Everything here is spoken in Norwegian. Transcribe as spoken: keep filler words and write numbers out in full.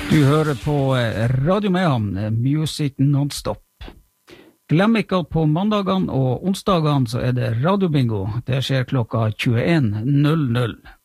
Du hører på Radio Mehamn, Music Non-Stop. Glem ikke at på mandagene og onsdagene så er det radiobingo. Det skjer klokka tjueen null null.